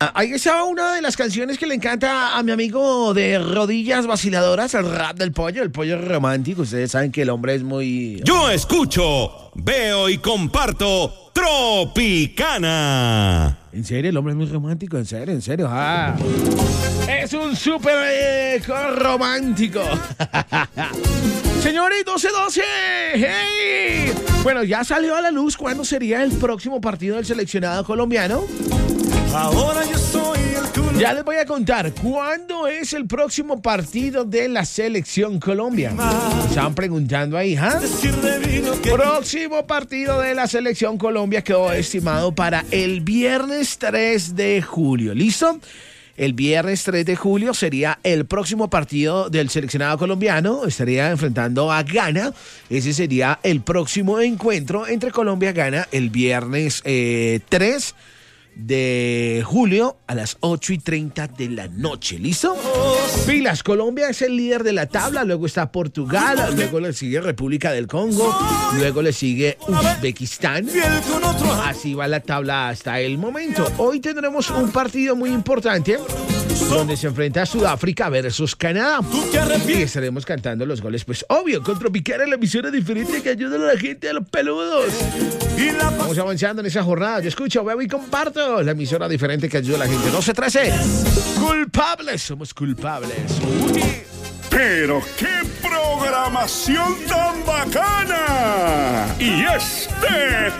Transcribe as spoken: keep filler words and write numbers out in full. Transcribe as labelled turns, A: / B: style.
A: Ahí estaba una de las canciones que le encanta a mi amigo de rodillas vaciladoras, el rap del pollo, el pollo romántico. Ustedes saben que el hombre es muy...
B: Yo escucho, veo y comparto Tropicana.
A: En serio, el hombre es muy romántico, en serio, en serio. Ah. Es un súper eh, romántico. Señores, doce doce. ¡Hey! Bueno, ya salió a la luz cuándo sería el próximo partido del seleccionado colombiano.
C: Ahora yo soy el que...
A: Ya les voy a contar cuándo es el próximo partido de la Selección Colombia. Estaban preguntando ahí, ¿ah? Que... Próximo partido de la Selección Colombia quedó estimado para el viernes tres de julio. ¿Listo? El viernes tres de julio sería el próximo partido del seleccionado colombiano. Estaría enfrentando a Ghana. Ese sería el próximo encuentro entre Colombia y Ghana el viernes eh, tres de julio a las ocho y treinta de la noche. ¿Listo? Pilas, Colombia es el líder de la tabla, luego está Portugal, luego le sigue República del Congo, luego le sigue Uzbekistán. Así va la tabla hasta el momento. Hoy tendremos un partido muy importante donde se enfrenta a Sudáfrica versus Canadá. Y estaremos cantando los goles, pues obvio, con Tropicana, la emisora diferente que ayuda a la gente, a los peludos. Vamos avanzando en esa jornada. Yo escucho, veo y comparto la emisora diferente que ayuda a la gente. doce trece. Culpables, somos culpables. Uy.
D: Pero qué programación tan bacana. Y este